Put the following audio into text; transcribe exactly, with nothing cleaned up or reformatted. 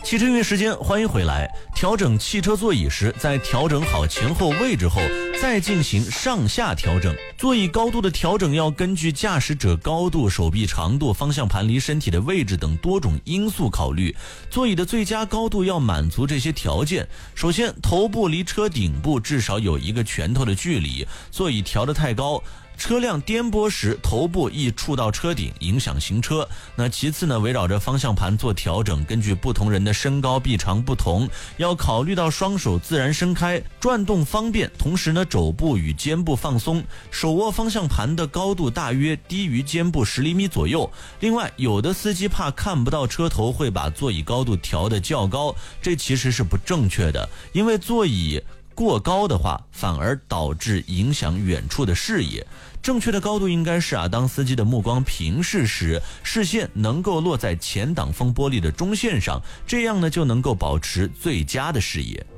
汽车运时间，欢迎回来。调整汽车座椅时，在调整好前后位置后，再进行上下调整。座椅高度的调整要根据驾驶者高度、手臂长度、方向盘离身体的位置等多种因素考虑。座椅的最佳高度要满足这些条件。首先，头部离车顶部至少有一个拳头的距离。座椅调得太高，车辆颠簸时头部易触到车顶，影响行车。那其次呢，围绕着方向盘做调整，根据不同人的身高臂长不同，要考虑到双手自然伸开，转动方便，同时呢肘部与肩部放松，手握方向盘的高度大约低于肩部十厘米左右。另外，有的司机怕看不到车头，会把座椅高度调得较高，这其实是不正确的，因为座椅过高的话，反而导致影响远处的视野。正确的高度应该是啊，当司机的目光平视时，视线能够落在前挡风玻璃的中线上，这样呢就能够保持最佳的视野。